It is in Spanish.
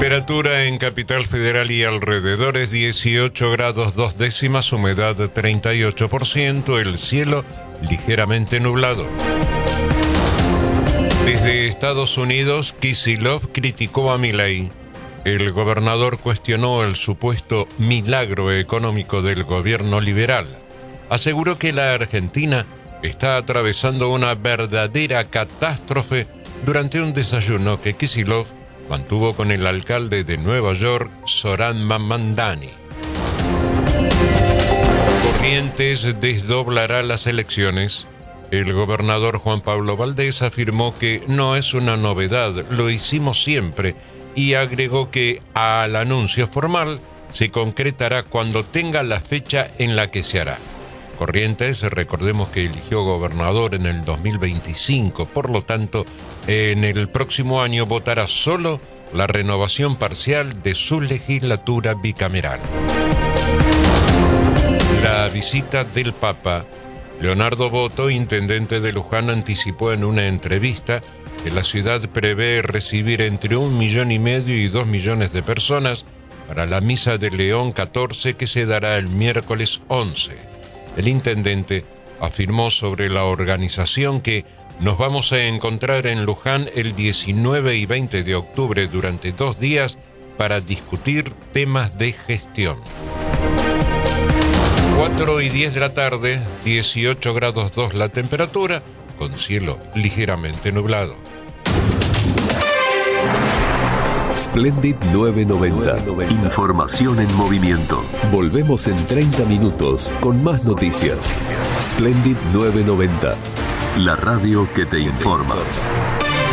Temperatura en Capital Federal y alrededores 18 grados 2 décimas, humedad 38%, el cielo ligeramente nublado. Desde Estados Unidos, Kicillof criticó a Milei. El gobernador cuestionó el supuesto milagro económico del gobierno liberal. Aseguró que la Argentina está atravesando una verdadera catástrofe durante un desayuno que Kicillof mantuvo con el alcalde de Nueva York, Zoran Mamdani. Corrientes desdoblará las elecciones. El gobernador Juan Pablo Valdés afirmó que no es una novedad, lo hicimos siempre, y agregó que al anuncio formal se concretará cuando tenga la fecha en la que se hará. Corrientes, recordemos que eligió gobernador en el 2025, por lo tanto, en el próximo año votará solo la renovación parcial de su legislatura bicameral. La visita del Papa. Leonardo Boto, intendente de Luján, anticipó en una entrevista que la ciudad prevé recibir entre 1,5 millones y 2 millones de personas para la misa de León XIV que se dará el miércoles 11. El intendente afirmó sobre la organización que nos vamos a encontrar en Luján el 19 y 20 de octubre durante 2 días para discutir temas de gestión. 4:10 de la tarde, 18 grados 2 la temperatura, con cielo ligeramente nublado. Splendid 990. Información en movimiento. Volvemos en 30 minutos con más noticias. Splendid 990. La radio que te informa.